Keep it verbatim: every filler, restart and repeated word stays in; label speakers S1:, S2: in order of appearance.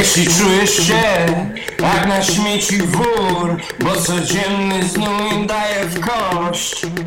S1: Jeśli czujesz się jak na śmieci wór, bo codzienny znój daje w kość,